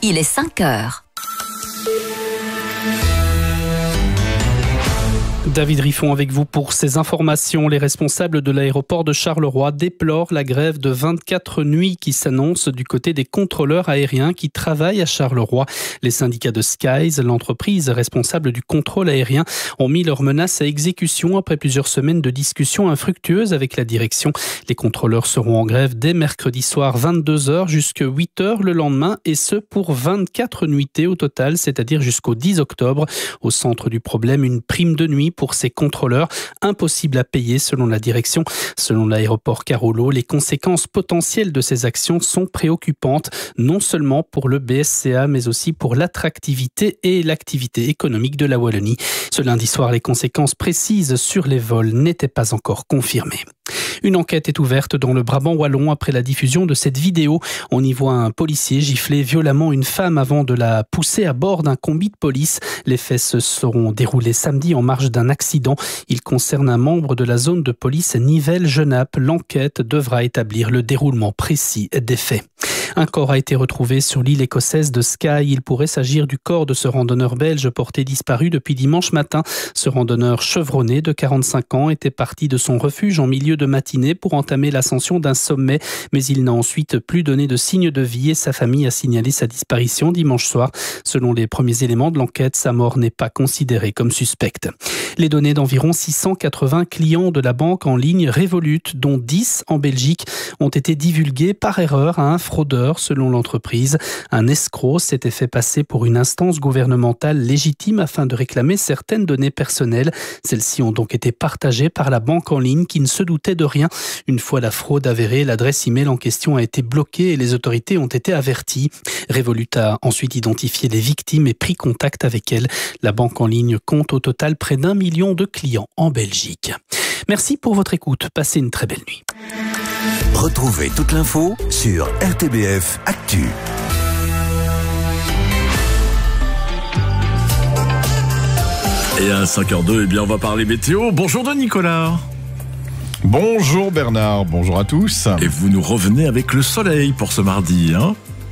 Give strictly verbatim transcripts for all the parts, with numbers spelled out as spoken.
il est cinq heures. David Riffon avec vous pour ces informations. Les responsables de l'aéroport de Charleroi déplorent la grève de vingt-quatre nuits qui s'annonce du côté des contrôleurs aériens qui travaillent à Charleroi. Les syndicats de Skies, l'entreprise responsable du contrôle aérien, ont mis leurs menaces à exécution après plusieurs semaines de discussions infructueuses avec la direction. Les contrôleurs seront en grève dès mercredi soir vingt-deux heures jusqu'à huit heures le lendemain, et ce pour vingt-quatre nuitées au total, c'est-à-dire jusqu'au dix octobre. Au centre du problème, une prime de nuit pour ces contrôleurs, impossible à payer selon la direction. Selon l'aéroport Carolo, les conséquences potentielles de ces actions sont préoccupantes, non seulement pour le B S C A, mais aussi pour l'attractivité et l'activité économique de la Wallonie. Ce lundi soir, les conséquences précises sur les vols n'étaient pas encore confirmées. Une enquête est ouverte dans le Brabant wallon après la diffusion de cette vidéo. On y voit un policier gifler violemment une femme avant de la pousser à bord d'un combi de police. Les faits se seront déroulés samedi en marge d'un accident. Il concerne un membre de la zone de police Nivelles-Genappe. L'enquête devra établir le déroulement précis des faits. Un corps a été retrouvé sur l'île écossaise de Skye. Il pourrait s'agir du corps de ce randonneur belge porté disparu depuis dimanche matin. Ce randonneur chevronné de quarante-cinq ans était parti de son refuge en milieu de matinée pour entamer l'ascension d'un sommet, mais il n'a ensuite plus donné de signe de vie et sa famille a signalé sa disparition dimanche soir. Selon les premiers éléments de l'enquête, sa mort n'est pas considérée comme suspecte. Les données d'environ six cent quatre-vingts clients de la banque en ligne Revolut, dont dix en Belgique, ont été divulguées par erreur à un fraudeur. Selon l'entreprise, un escroc s'était fait passer pour une instance gouvernementale légitime afin de réclamer certaines données personnelles. Celles-ci ont donc été partagées par la banque en ligne qui ne se doutait de rien. Une fois la fraude avérée, l'adresse email en question a été bloquée et les autorités ont été averties. Revolut a ensuite identifié les victimes et pris contact avec elles. La banque en ligne compte au total près d'un million de clients en Belgique. Merci pour votre écoute. Passez une très belle nuit. Retrouvez toute l'info sur R T B F Actu. Et à cinq heures deux, eh bien, on va parler météo. Bonjour de Nicolas. Bonjour Bernard, bonjour à tous. Et vous nous revenez avec le soleil pour ce mardi, hein ?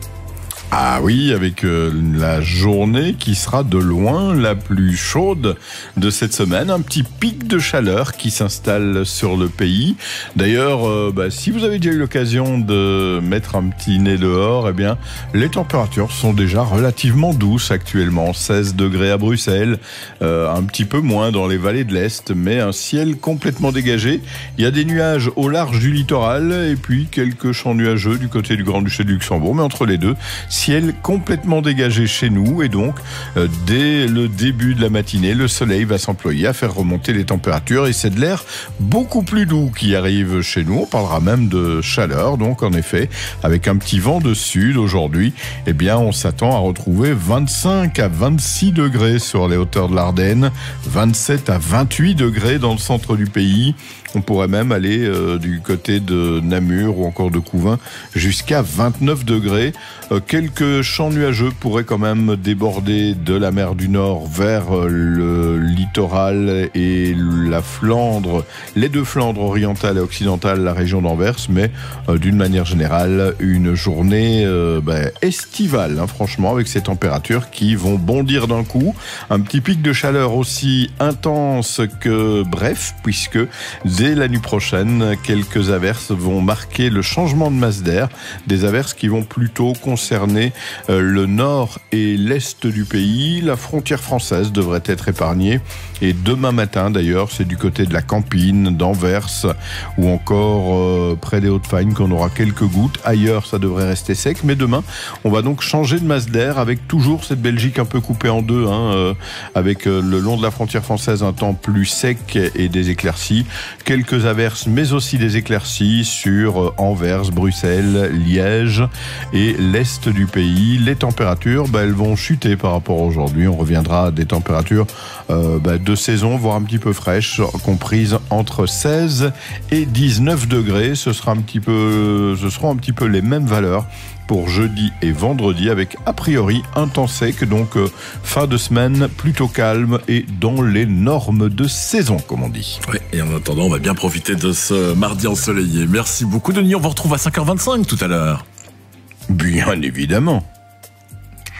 Ah oui, avec euh, la journée qui sera de loin la plus chaude de cette semaine. Un petit pic de chaleur qui s'installe sur le pays. D'ailleurs, euh, bah, si vous avez déjà eu l'occasion de mettre un petit nez dehors, eh bien, les températures sont déjà relativement douces actuellement. seize degrés à Bruxelles, euh, un petit peu moins dans les vallées de l'Est, mais un ciel complètement dégagé. Il y a des nuages au large du littoral et puis quelques champs nuageux du côté du Grand-Duché de Luxembourg. Mais entre les deux, ciel complètement dégagé chez nous et donc euh, dès le début de la matinée, le soleil va s'employer à faire remonter les températures et c'est de l'air beaucoup plus doux qui arrive chez nous. On parlera même de chaleur, donc en effet, avec un petit vent de sud aujourd'hui, eh bien on s'attend à retrouver vingt-cinq à vingt-six degrés sur les hauteurs de l'Ardenne, vingt-sept à vingt-huit degrés dans le centre du pays. On pourrait même aller euh, du côté de Namur ou encore de Couvain jusqu'à vingt-neuf degrés. Euh, quelques champs nuageux pourraient quand même déborder de la mer du Nord vers euh, le littoral et la Flandre, les deux Flandres orientales et occidentales, la région d'Anvers, mais euh, d'une manière générale, une journée euh, bah, estivale, hein, franchement, avec ces températures qui vont bondir d'un coup. Un petit pic de chaleur aussi intense que bref, puisque dès la nuit prochaine, quelques averses vont marquer le changement de masse d'air. Des averses qui vont plutôt concerner euh, le nord et l'est du pays. La frontière française devrait être épargnée. Et demain matin, d'ailleurs, c'est du côté de la Campine, d'Anvers ou encore euh, près des Hauts-de-Fagne qu'on aura quelques gouttes. Ailleurs, ça devrait rester sec. Mais demain, on va donc changer de masse d'air avec toujours cette Belgique un peu coupée en deux, hein, euh, avec euh, le long de la frontière française un temps plus sec et des éclaircies. Quelques averses, mais aussi des éclaircies sur Anvers, Bruxelles, Liège et l'est du pays. Les températures, bah, elles vont chuter par rapport à aujourd'hui. On reviendra à des températures euh, bah, de saison, voire un petit peu fraîches, comprises entre seize et dix-neuf degrés. Ce sera un petit peu, ce seront un petit peu les mêmes valeurs pour jeudi et vendredi, avec a priori un temps sec, donc euh, fin de semaine plutôt calme et dans les normes de saison, comme on dit. Oui, et en attendant, on va bien profiter de ce mardi ensoleillé. Merci beaucoup Denis, on vous retrouve à cinq heures vingt-cinq tout à l'heure. Bien évidemment.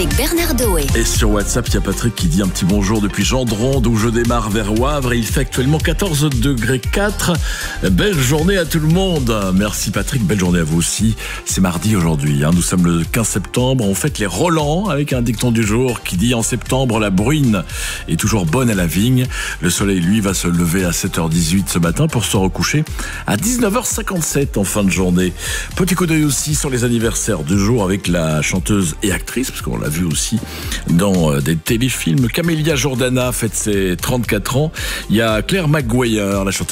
avec Bernard Doé. Et sur WhatsApp, il y a Patrick qui dit un petit bonjour depuis Gendron, d'où je démarre vers Wavre. Il fait actuellement quatorze degrés quatre. Belle journée à tout le monde. Merci Patrick, belle journée à vous aussi. C'est mardi aujourd'hui, hein. Nous sommes le quinze septembre. On fête les Rolands avec un dicton du jour qui dit en septembre, la bruine est toujours bonne à la vigne. Le soleil, lui, va se lever à sept heures dix-huit ce matin pour se recoucher à dix-neuf heures cinquante-sept en fin de journée. Petit coup d'œil aussi sur les anniversaires du jour avec la chanteuse et actrice, parce qu'on l'a vu aussi dans des téléfilms. Camélia Jordana fête ses trente-quatre ans. Il y a Claire McGuire, la chanteuse